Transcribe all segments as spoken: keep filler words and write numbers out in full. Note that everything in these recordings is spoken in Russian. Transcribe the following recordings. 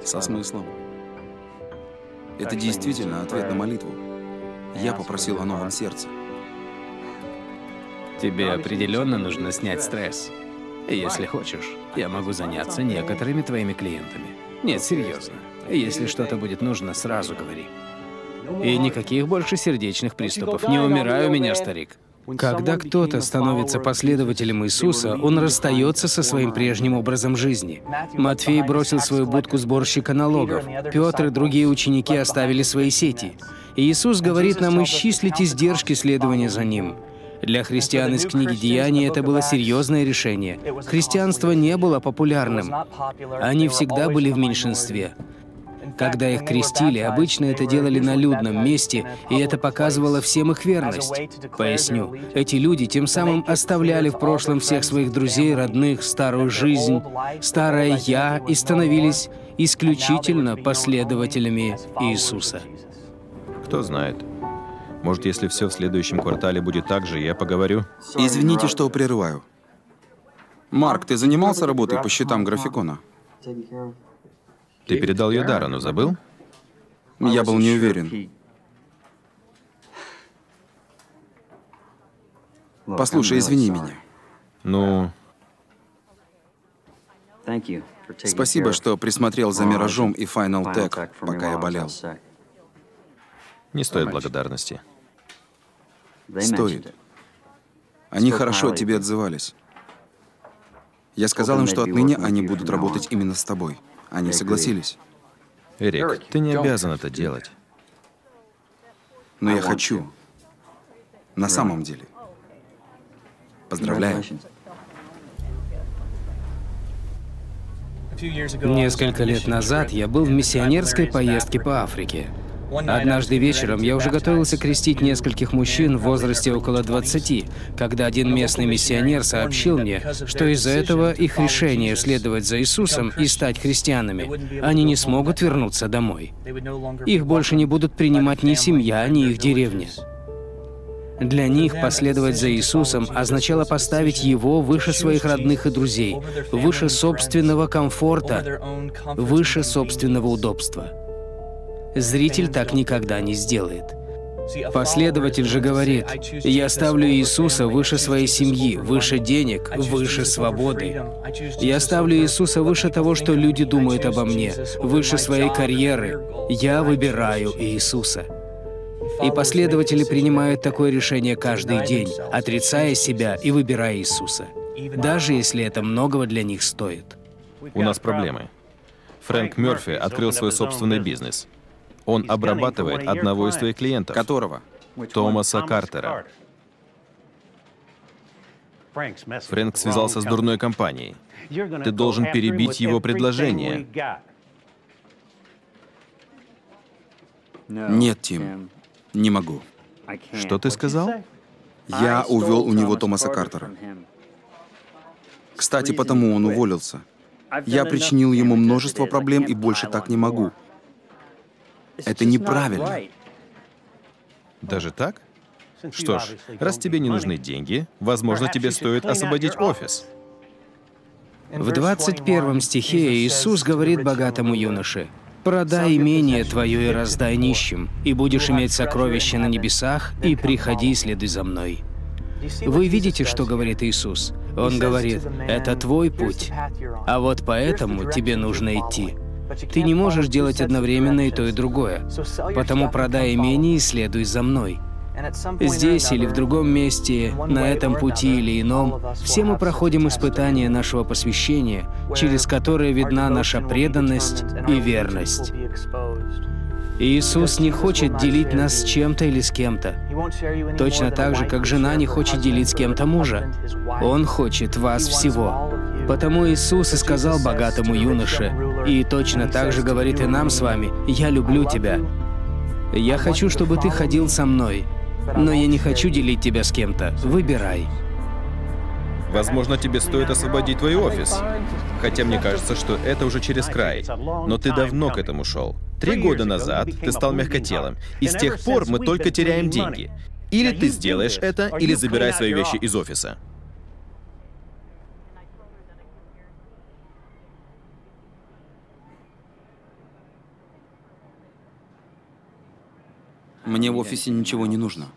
Со смыслом. Это действительно ответ на молитву. Я попросил о новом сердце. Тебе определенно нужно снять стресс. И если хочешь, я могу заняться некоторыми твоими клиентами. Нет, серьезно. Если что-то будет нужно, сразу говори. И никаких больше сердечных приступов. Не умирай у меня, старик. Когда кто-то становится последователем Иисуса, он расстается со своим прежним образом жизни. Матфей бросил свою будку сборщика налогов. Петр и другие ученики оставили свои сети. И Иисус говорит нам исчислить издержки следования за Ним. Для христиан из книги «Деяний» это было серьезное решение. Христианство не было популярным. Они всегда были в меньшинстве. Когда их крестили, обычно это делали на людном месте, и это показывало всем их верность. Поясню, эти люди тем самым оставляли в прошлом всех своих друзей, родных, старую жизнь, старое «я» и становились исключительно последователями Иисуса. Кто знает. Может, если все в следующем квартале будет так же, я поговорю? Извините, что прерываю. Марк, ты занимался работой по счетам графикона? Ты передал ее Даррену, забыл? Я был не уверен. Послушай, извини меня. Ну, Спасибо, что присмотрел за Миражом и Final Tech, пока я болел. не стоит благодарности. Стоит. Они хорошо о тебе отзывались. Я сказал им, что отныне они будут работать именно с тобой. Они согласились. Эрик, ты не обязан это делать. Но я хочу. На самом деле. Поздравляю. Несколько лет назад я был в миссионерской поездке по Африке. Однажды вечером я уже готовился крестить нескольких мужчин в возрасте около двадцати, когда один местный миссионер сообщил мне, что из-за этого их решение следовать за Иисусом и стать христианами, они не смогут вернуться домой. Их больше не будут принимать ни семья, ни их деревня. Для них последовать за Иисусом означало поставить Его выше своих родных и друзей, выше собственного комфорта, выше собственного удобства. Зритель так никогда не сделает. Последователь же говорит: «Я ставлю Иисуса выше своей семьи, выше денег, выше свободы. Я ставлю Иисуса выше того, что люди думают обо мне, выше своей карьеры. Я выбираю Иисуса». И последователи принимают такое решение каждый день, отрицая себя и выбирая Иисуса, даже если это многого для них стоит. У нас проблемы. Фрэнк Мёрфи открыл свой собственный бизнес. Он обрабатывает одного из твоих клиентов. Которого? Томаса Картера. Фрэнк связался с дурной компанией. Ты должен перебить его предложение. Нет, Тим. Не могу. Что ты сказал? Я увел у него Томаса Картера. Кстати, потому он уволился. Я причинил ему множество проблем и больше так не могу. Это неправильно. Даже так? Что ж, раз тебе не нужны деньги, возможно, тебе стоит освободить офис. В двадцать первом стихе Иисус говорит богатому юноше: «Продай имение твое и раздай нищим, и будешь иметь сокровища на небесах, и приходи и следуй за мной». Вы видите, что говорит Иисус? Он говорит: «Это твой путь, а вот поэтому тебе нужно идти». Ты не можешь делать одновременно и то, и другое. Потому продай имение и следуй за мной. Здесь или в другом месте, на этом пути или ином, все мы проходим испытания нашего посвящения, через которое видна наша преданность и верность. Иисус не хочет делить нас с чем-то или с кем-то. Точно так же, как жена не хочет делить с кем-то мужа. Он хочет вас всего. Потому Иисус и сказал богатому юноше, и точно так же говорит и нам с вами: «Я люблю тебя. Я хочу, чтобы ты ходил со мной, но я не хочу делить тебя с кем-то. Выбирай». Возможно, тебе стоит освободить твой офис. Хотя мне кажется, что это уже через край. Но ты давно к этому шел. Три года назад ты стал мягкотелым, и с тех пор мы только теряем деньги. Или ты сделаешь это, или забирай свои вещи из офиса. Мне в офисе ничего не нужно.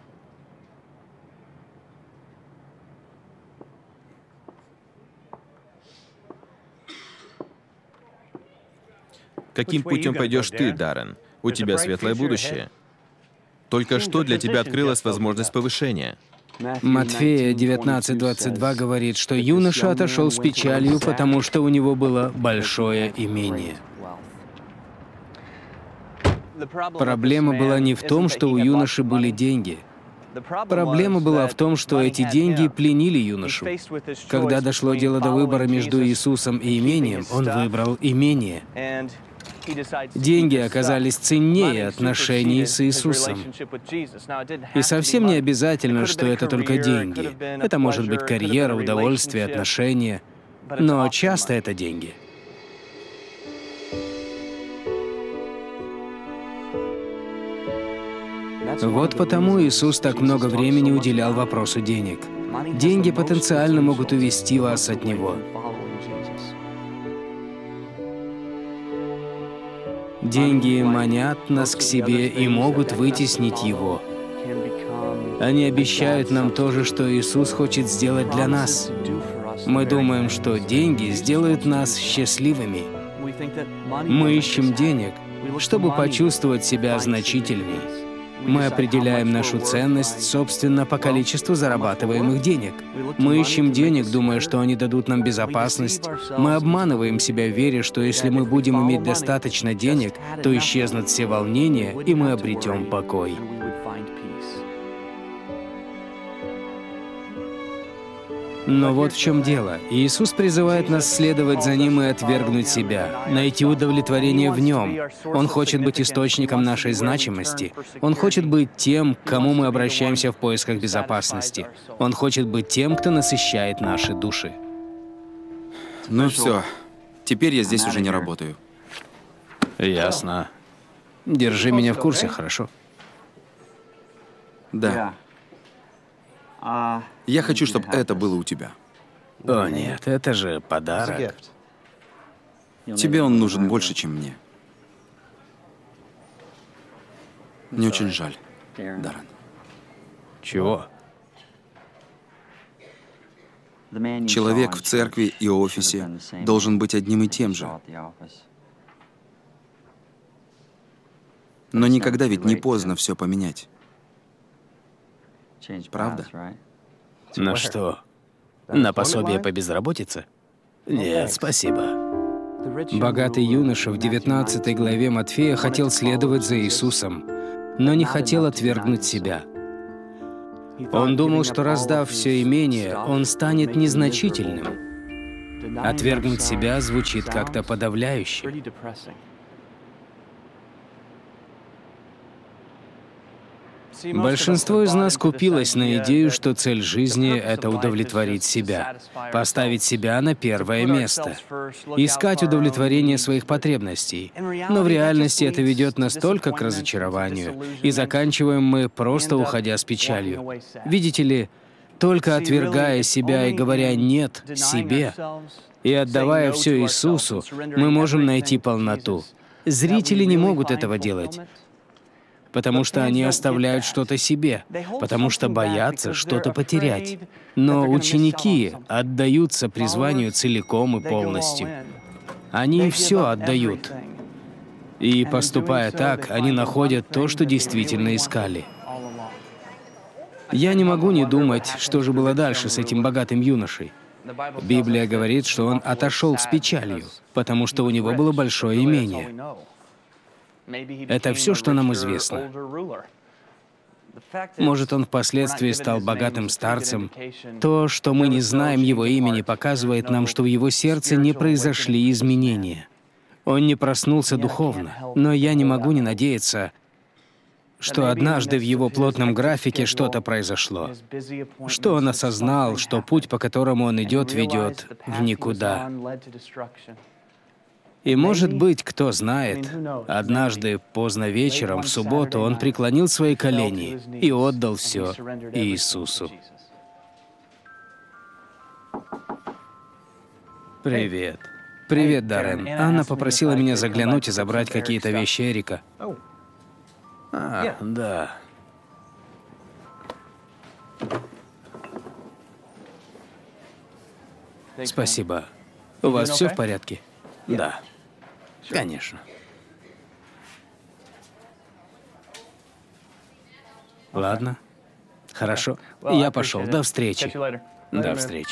Каким путем пойдешь ты, Даррен? У тебя светлое будущее. Только что для тебя открылась возможность повышения. Матфея девятнадцать двадцать два говорит, что юноша отошел с печалью, потому что у него было большое имение. Проблема была не в том, что у юноши были деньги. Проблема была в том, что эти деньги пленили юношу. Когда дошло дело до выбора между Иисусом и имением, он выбрал имение. Деньги оказались ценнее отношений с Иисусом. И совсем не обязательно, что это только деньги. Это может быть карьера, удовольствие, отношения. Но часто это деньги. Вот потому Иисус так много времени уделял вопросу денег. Деньги потенциально могут увести вас от Него. Деньги манят нас к себе и могут вытеснить Его. Они обещают нам то же, что Иисус хочет сделать для нас. Мы думаем, что деньги сделают нас счастливыми. Мы ищем денег, чтобы почувствовать себя значительней. Мы определяем нашу ценность, собственно, по количеству зарабатываемых денег. Мы ищем денег, думая, что они дадут нам безопасность. Мы обманываем себя, веря, что если мы будем иметь достаточно денег, то исчезнут все волнения, и мы обретем покой. Но вот в чем дело. Иисус призывает нас следовать за Ним и отвергнуть себя, найти удовлетворение в Нем. Он хочет быть источником нашей значимости. Он хочет быть тем, к кому мы обращаемся в поисках безопасности. Он хочет быть тем, кто насыщает наши души. Ну все, теперь я здесь уже не работаю. Ясно. Держи меня в курсе, хорошо? Да. Я хочу, чтобы это было у тебя. О нет, это же подарок. Тебе он нужен больше, чем мне. Мне очень жаль, Даррен. Чего? Человек в церкви и офисе должен быть одним и тем же. Но никогда ведь не поздно все поменять. Правда? На что? На пособие по безработице? Нет, спасибо. Богатый юноша в девятнадцатой главе Матфея хотел следовать за Иисусом, но не хотел отвергнуть себя. Он думал, что раздав все имение, он станет незначительным. Отвергнуть себя звучит как-то подавляюще. Большинство из нас купилось на идею, что цель жизни — это удовлетворить себя, поставить себя на первое место, искать удовлетворение своих потребностей. Но в реальности это ведет нас только к разочарованию, и заканчиваем мы, просто уходя с печалью. Видите ли, только отвергая себя и говоря «нет» себе, и отдавая все Иисусу, мы можем найти полноту. Зрители не могут этого делать, потому что они оставляют что-то себе, потому что боятся что-то потерять. Но ученики отдаются призванию целиком и полностью. Они все отдают. И, поступая так, они находят то, что действительно искали. Я не могу не думать, что же было дальше с этим богатым юношей. Библия говорит, что он отошел с печалью, потому что у него было большое имение. Это все, что нам известно. Может, он впоследствии стал богатым старцем. То, что мы не знаем его имени, показывает нам, что в его сердце не произошли изменения. Он не проснулся духовно. Но я не могу не надеяться, что однажды в его плотном графике что-то произошло. Что он осознал, что путь, по которому он идет, ведет в никуда. И, может быть, кто знает, однажды поздно вечером, в субботу, он преклонил свои колени и отдал все Иисусу. Привет. Привет, Даррен. Анна попросила меня заглянуть и забрать какие-то вещи Эрика. А, да. Спасибо. У вас все в порядке? Да. Конечно. Ладно. Хорошо. Я пошел. До встречи. До встречи.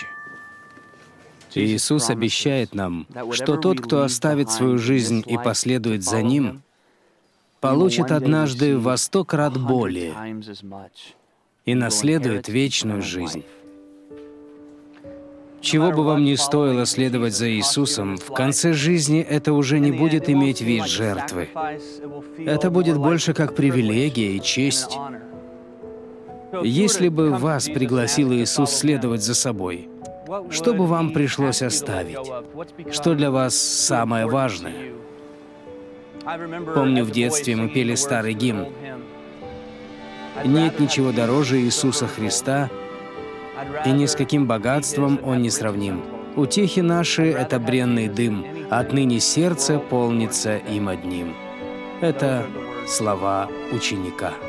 Иисус обещает нам, что тот, кто оставит свою жизнь и последует за Ним, получит однажды во сто крат более и наследует вечную жизнь. Чего бы вам ни стоило следовать за Иисусом, в конце жизни это уже не будет иметь вид жертвы. Это будет больше как привилегия и честь. Если бы вас пригласил Иисус следовать за собой, что бы вам пришлось оставить? Что для вас самое важное? Помню, в детстве мы пели старый гимн. «Нет ничего дороже Иисуса Христа, и ни с каким богатством Он не сравним. Утехи наши — это бренный дым, отныне сердце полнится им одним». Это слова ученика.